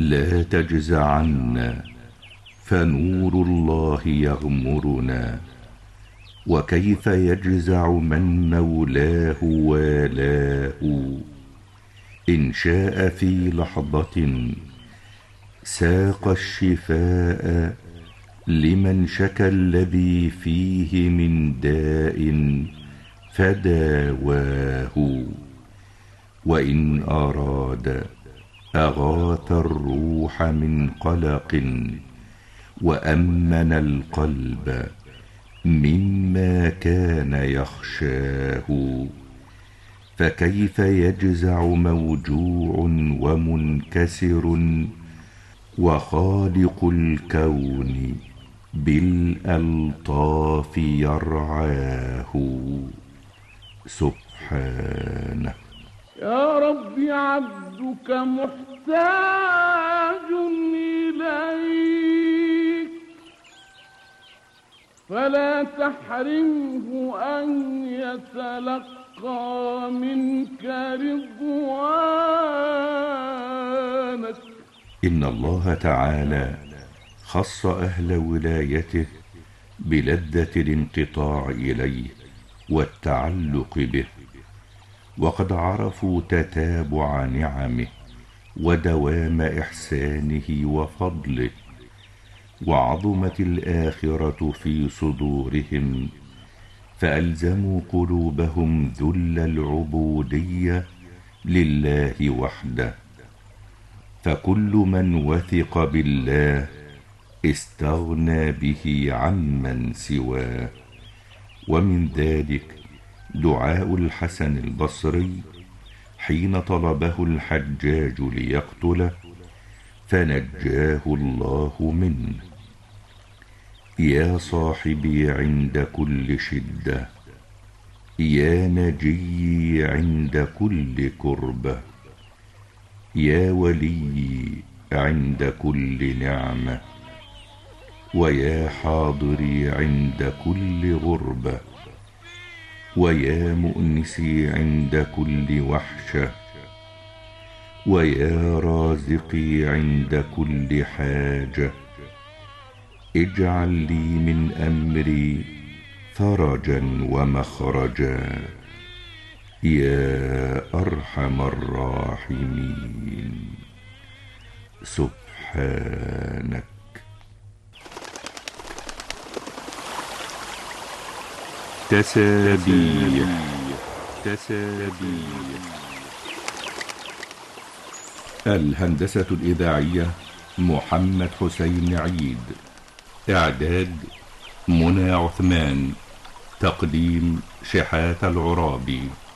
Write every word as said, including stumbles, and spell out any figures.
لا تجزع عنا فنور الله يغمرنا، وكيف يجزع من مولاه والاه. إن شاء في لحظة ساق الشفاء لمن شكى الذي فيه من داء فداواه. وإن أراد أغاث الروح من قلق وأمن القلب مما كان يخشاه. فكيف يجزع موجوع ومنكسر وخالق الكون بالألطاف يرعاه سبحانه. يا رب عبدك محتاج إليك، فلا تحرمه أن يتلقى منك رضوانك. إن الله تعالى خص أهل ولايته بلذة الانقطاع إليه والتعلق به، وقد عرفوا تتابع نعمه ودوام إحسانه وفضله، وعظمت الآخرة في صدورهم، فألزموا قلوبهم ذل العبودية لله وحده. فكل من وثق بالله استغنى به عمن سواه. ومن ذلك دعاء الحسن البصري حين طلبه الحجاج ليقتله فنجاه الله منه: يا صاحبي عند كل شدة، يا نجي عند كل كربة، يا ولي عند كل نعمة، ويا حاضري عند كل غربة، ويا مؤنسي عند كل وحشة، ويا رازقي عند كل حاجة. اجعل لي من أمري فرجا ومخرجا يا أرحم الراحمين سبحانك. تسابيح تسابيح. الهندسة الإذاعية محمد حسين عيد. إعداد منى عثمان. تقديم شحات العرابي.